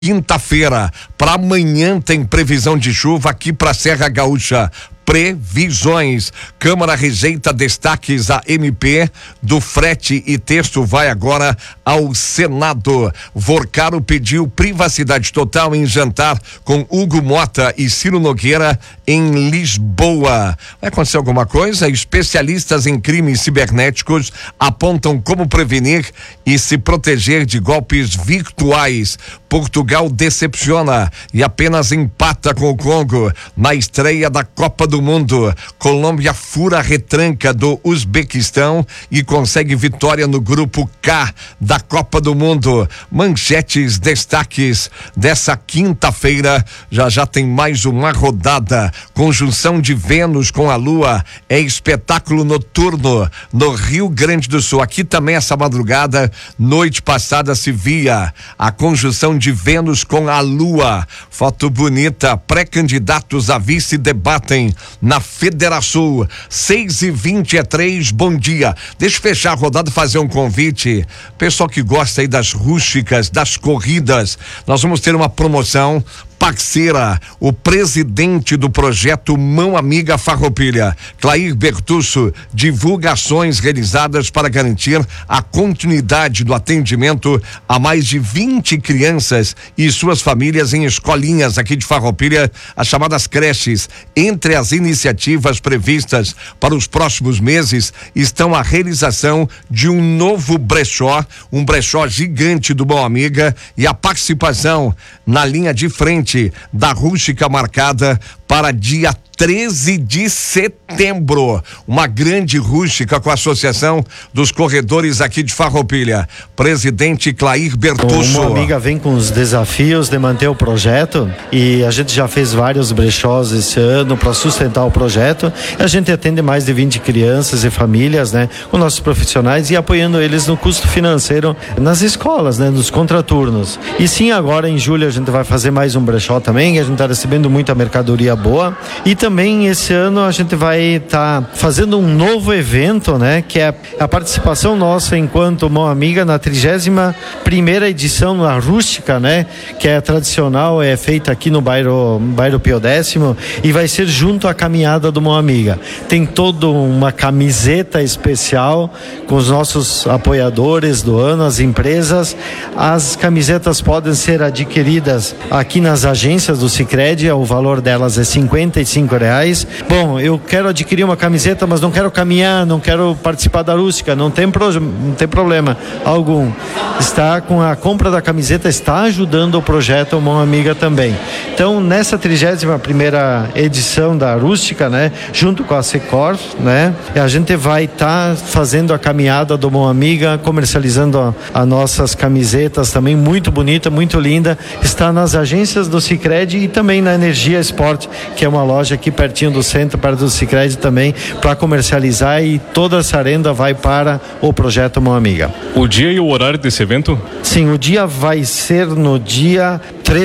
quinta-feira. Para amanhã tem previsão de chuva aqui para Serra Gaúcha. Previsões. Câmara rejeita destaques a MP do frete e texto vai agora ao Senado. Vorcaro pediu privacidade total em jantar com Hugo Mota e Ciro Nogueira em Lisboa. Vai acontecer alguma coisa? Especialistas em crimes cibernéticos apontam como prevenir e se proteger de golpes virtuais. Portugal decepciona e apenas empata com o Congo na estreia da Copa do Mundo. Colômbia fura a retranca do Uzbequistão e consegue vitória no grupo K da Copa do Mundo. Manchetes, destaques dessa quinta-feira. Já tem mais uma rodada. Conjunção de Vênus com a Lua é espetáculo noturno no Rio Grande do Sul. Aqui também essa madrugada, noite passada, se via a conjunção de Vênus com a Lua. Foto bonita. Pré-candidatos a vice debatem na Federação. 6h23, bom dia. Deixa eu fechar a rodada e fazer um convite. Pessoal que gosta aí das rústicas, das corridas, nós vamos ter uma promoção parceira, o presidente do projeto Mão Amiga Farroupilha, Clair Bertuccio, divulga ações realizadas para garantir a continuidade do atendimento a mais de 20 crianças e suas famílias em escolinhas aqui de Farroupilha, as chamadas creches. Entre as iniciativas previstas para os próximos meses estão a realização de um novo brechó, um brechó gigante do Mão Amiga e a participação na linha de frente da rústica marcada para dia 13 de setembro. Uma grande rústica com a Associação dos Corredores aqui de Farroupilha. Presidente Clair Bertuccio. Uma amiga vem com os desafios de manter o projeto e a gente já fez vários brechós esse ano para sustentar o projeto. A gente atende mais de 20 crianças e famílias, né, com nossos profissionais e apoiando eles no custo financeiro nas escolas, né, nos contraturnos. E sim, agora em julho a gente vai fazer mais um brechó também, a gente está recebendo muita mercadoria boa. E também esse ano a gente vai estar fazendo um novo evento, né? Que é a participação nossa enquanto Mão Amiga na 31ª edição na rústica, né? Que é tradicional, é feita aqui no bairro Pio X e vai ser junto à caminhada do Mão Amiga. Tem toda uma camiseta especial com os nossos apoiadores do ano, as empresas. As camisetas podem ser adquiridas aqui nas agências do Sicredi, o valor delas é R$55. Bom, eu quero adquirir uma camiseta, mas não quero caminhar, não quero participar da rústica, não tem problema algum. Está com a compra da camiseta, está ajudando o projeto Mão Amiga também. Então, nessa 31ª edição da rústica, né, junto com a Secor, né, a gente vai estar fazendo a caminhada do Mão Amiga, comercializando as nossas camisetas também, muito bonita, muito linda. Está nas agências do Sicredi e também na Energia Esporte, que é uma loja aqui pertinho do centro, perto do Sicredi também, para comercializar, e toda essa renda vai para o projeto Mão Amiga. O dia e o horário desse evento? Sim, o dia vai ser no dia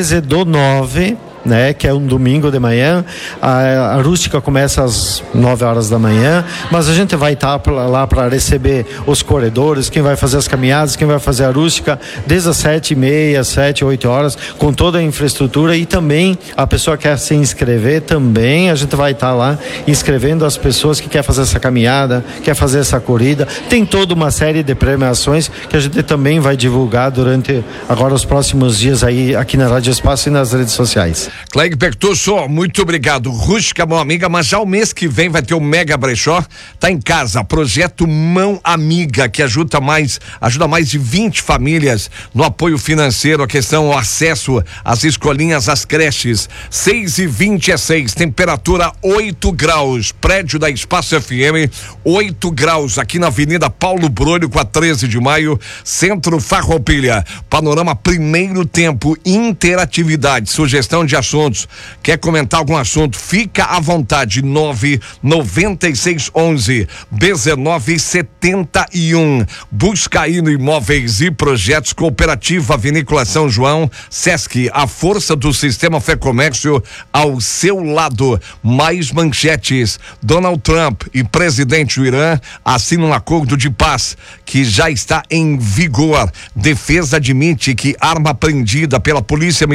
13/9, né, que é um domingo de manhã. A rústica começa às 9 horas da manhã, mas a gente vai estar lá para receber os corredores, quem vai fazer as caminhadas, quem vai fazer a rústica, desde as 7h30, 7, 8 horas, com toda a infraestrutura. E também a pessoa que quer se inscrever, também a gente vai estar lá inscrevendo as pessoas que quer fazer essa caminhada, quer fazer essa corrida. Tem toda uma série de premiações que a gente também vai divulgar durante agora os próximos dias aí aqui na Rádio Espaço e nas redes sociais. Clair Bertuccio, muito obrigado. Rústica, Mão Amiga, mas já o mês que vem vai ter o mega brechó. Tá em casa, projeto Mão Amiga, que ajuda mais de 20 famílias no apoio financeiro, a questão, o acesso às escolinhas, às creches. 6h26, temperatura 8 graus, prédio da Espaço FM, 8 graus, aqui na Avenida Paulo Brolho, com a 13 de maio, Centro Farroupilha. Panorama primeiro tempo, interatividade, sugestão de assuntos. Quer comentar algum assunto? Fica à vontade. 99611-1971. Buscaíno Imóveis e Projetos, Cooperativa Vinícola São João, Sesc, a força do sistema Fé Comércio ao seu lado. Mais manchetes. Donald Trump e presidente do Irã assinam um acordo de paz que já está em vigor. Defesa admite que arma apreendida pela polícia